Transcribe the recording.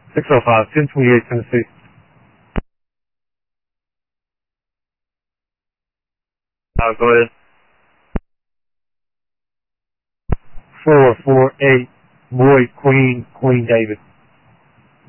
605, 1028 Tennessee. Go ahead. 448, Roy, Queen David.